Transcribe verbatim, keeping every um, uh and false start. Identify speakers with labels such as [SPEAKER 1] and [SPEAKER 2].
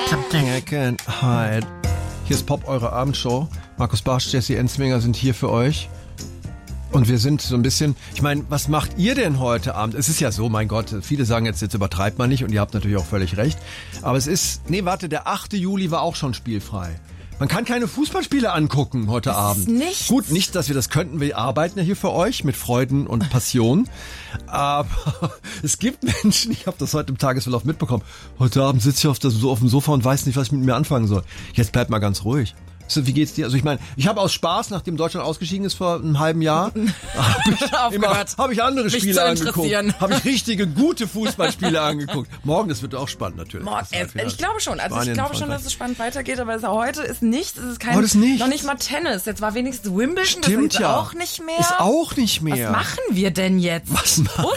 [SPEAKER 1] I can't hide. Hier ist Pop, eure Abendshow. Markus Bartsch, Jesse Enzminger sind hier für euch. Und wir sind so ein bisschen, ich meine, was macht ihr denn heute Abend? Es ist ja so, mein Gott, viele sagen jetzt, jetzt übertreibt man nicht und ihr habt natürlich auch völlig recht. Aber es ist, nee, warte, der achte Juli war auch schon spielfrei. Man kann keine Fußballspiele angucken heute
[SPEAKER 2] das
[SPEAKER 1] Abend.
[SPEAKER 2] Ist nichts.
[SPEAKER 1] Gut, nicht, dass wir das könnten. Wir arbeiten ja hier für euch mit Freuden und Passion. Aber es gibt Menschen, ich habe das heute im Tagesverlauf mitbekommen. Heute Abend sitze ich auf, das, so auf dem Sofa und weiß nicht, was ich mit mir anfangen soll. Jetzt bleibt mal ganz ruhig. So, wie geht's dir? Also ich meine, ich habe aus Spaß, nachdem Deutschland ausgeschieden ist vor einem halben Jahr, habe ich, immer, hab ich andere
[SPEAKER 2] Mich
[SPEAKER 1] Spiele
[SPEAKER 2] zu
[SPEAKER 1] angeguckt. Habe ich richtige, gute Fußballspiele angeguckt. Morgen, das wird auch spannend natürlich.
[SPEAKER 2] Morgen,
[SPEAKER 1] halt
[SPEAKER 2] ich glaube schon. Also
[SPEAKER 1] Spanien,
[SPEAKER 2] ich glaube schon,
[SPEAKER 1] Frankreich.
[SPEAKER 2] dass es spannend weitergeht, aber es, heute ist nichts. Es ist kein,
[SPEAKER 1] Heute ist nichts.
[SPEAKER 2] noch nicht mal Tennis. Jetzt war wenigstens Wimbledon,
[SPEAKER 1] Stimmt,
[SPEAKER 2] das ist
[SPEAKER 1] ja.
[SPEAKER 2] auch nicht mehr.
[SPEAKER 1] Ist auch nicht mehr.
[SPEAKER 2] Was machen wir denn jetzt?
[SPEAKER 1] Was machen